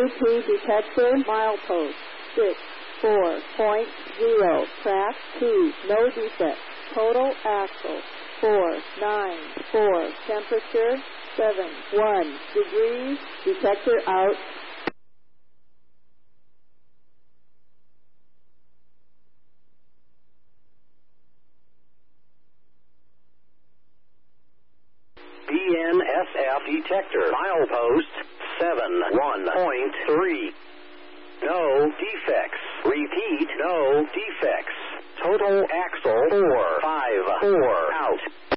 UP detector milepost 64.0. Track 2. No defects. Total axle 494. Temperature 71 degrees. Detector out. BNSF detector milepost 71.3. No defects. Repeat, no defects. Total axle 454 out.